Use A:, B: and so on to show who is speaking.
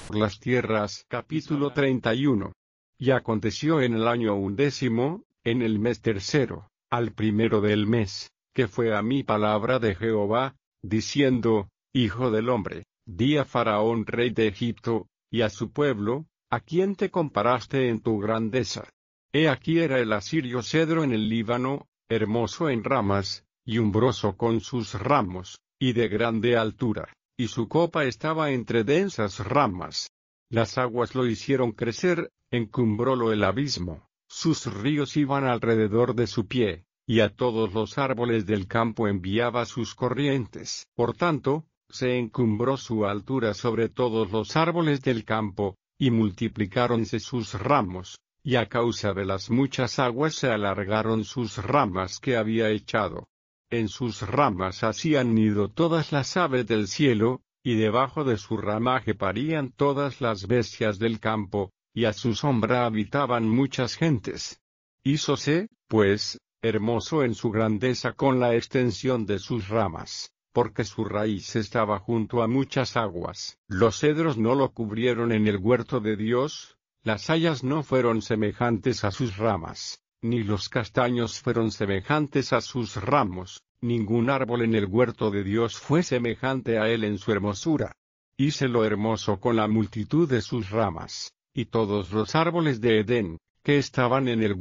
A: por las tierras. Capítulo 31. Y aconteció en el año 11, en el mes tercero, al primero del mes, que fue a mí palabra de Jehová, diciendo: Hijo del hombre, di a Faraón rey de Egipto, y a su pueblo: ¿a quién te comparaste en tu grandeza? He aquí era el asirio cedro en el Líbano, hermoso en ramas, y umbroso con sus ramos, y de grande altura, y su copa estaba entre densas ramas. Las aguas lo hicieron crecer, encumbrólo el abismo, sus ríos iban alrededor de su pie, y a todos los árboles del campo enviaba sus corrientes. Por tanto, se encumbró su altura sobre todos los árboles del campo, y multiplicáronse sus ramos, y a causa de las muchas aguas se alargaron sus ramas que había echado. En sus ramas hacían nido todas las aves del cielo, y debajo de su ramaje parían todas las bestias del campo, y a su sombra habitaban muchas gentes. Hízose, pues, hermoso en su grandeza con la extensión de sus ramas, porque su raíz estaba junto a muchas aguas. Los cedros no lo cubrieron en el huerto de Dios, las hayas no fueron semejantes a sus ramas, ni los castaños fueron semejantes a sus ramos, ningún árbol en el huerto de Dios fue semejante a él en su hermosura. Hícelo hermoso con la multitud de sus ramas, y todos los árboles de Edén, que estaban en el